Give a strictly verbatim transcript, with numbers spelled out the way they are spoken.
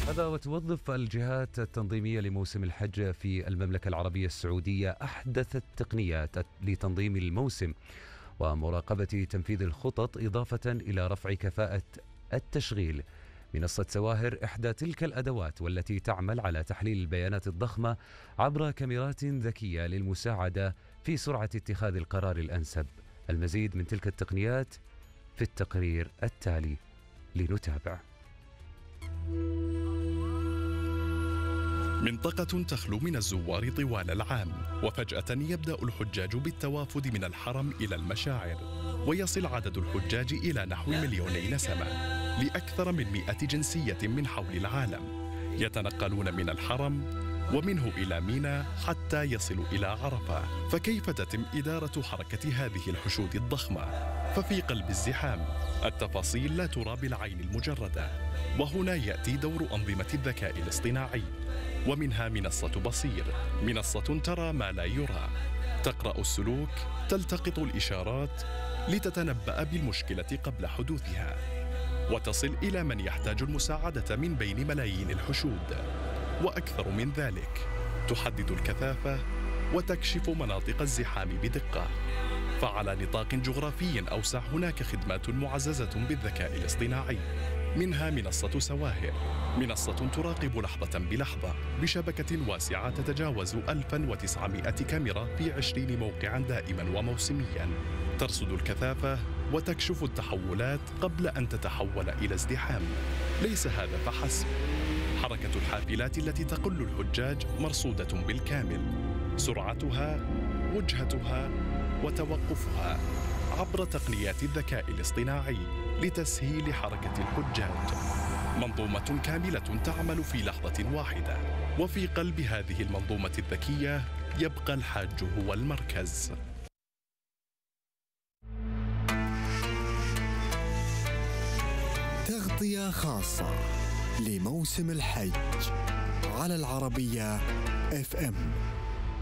هذا وتوظف الجهات التنظيمية لموسم الحج في المملكة العربية السعودية أحدث التقنيات لتنظيم الموسم ومراقبة تنفيذ الخطط، إضافة إلى رفع كفاءة التشغيل. منصة سواهر إحدى تلك الأدوات والتي تعمل على تحليل البيانات الضخمة عبر كاميرات ذكية للمساعدة في سرعة اتخاذ القرار الأنسب. المزيد من تلك التقنيات في التقرير التالي، لنتابع. منطقة تخلو من الزوار طوال العام، وفجأة يبدأ الحجاج بالتوافد من الحرم إلى المشاعر، ويصل عدد الحجاج إلى نحو مليوني نسمة لأكثر من مئة جنسية من حول العالم، يتنقلون من الحرم ومنه إلى ميناء حتى يصلوا إلى عرفة. فكيف تتم إدارة حركة هذه الحشود الضخمة؟ ففي قلب الزحام التفاصيل لا ترى بالعين المجردة، وهنا يأتي دور أنظمة الذكاء الاصطناعي، ومنها منصة بصير، منصة ترى ما لا يرى، تقرأ السلوك، تلتقط الإشارات لتتنبأ بالمشكلة قبل حدوثها، وتصل إلى من يحتاج المساعدة من بين ملايين الحشود. وأكثر من ذلك، تحدد الكثافة وتكشف مناطق الزحام بدقة. فعلى نطاق جغرافي أوسع هناك خدمات معززة بالذكاء الاصطناعي، منها منصة سواهر، منصة تراقب لحظة بلحظة بشبكة واسعة تتجاوز ألف وتسعمئة كاميرا في عشرين موقعا دائما وموسميا، ترصد الكثافة وتكشف التحولات قبل أن تتحول إلى ازدحام. ليس هذا فحسب، حركة الحافلات التي تقل الحجاج مرصودة بالكامل، سرعتها، وجهتها، وتوقفها عبر تقنيات الذكاء الاصطناعي لتسهيل حركة الحجاج. منظومة كاملة تعمل في لحظة واحدة، وفي قلب هذه المنظومة الذكية يبقى الحاج هو المركز. تغطية خاصة لموسم الحج على العربية اف ام.